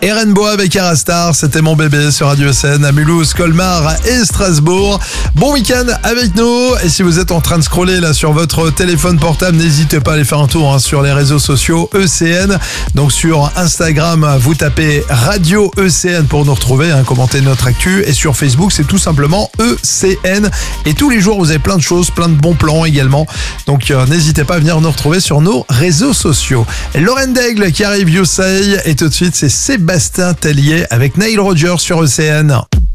Erenboa avec Arastar, c'était mon bébé sur Radio SN à Mulhouse, Colmar et Strasbourg. Bon week-end avec nous. Et si vous êtes en train de scroller là sur votre téléphone portable, n'hésitez pas à aller faire un tour sur les réseaux sociaux ECN. Donc sur Instagram, vous tapez Radio ECN pour nous retrouver, commenter notre actu. Et sur Facebook, c'est tout simplement ECN. Et tous les jours, vous avez plein de choses, plein de bons plans également. Donc n'hésitez pas à venir nous retrouver sur nos réseaux sociaux. Lauren Daigle qui arrive, You Say. Et tout de suite, c'est Sébastien Tellier avec Nile Rodgers sur ECN.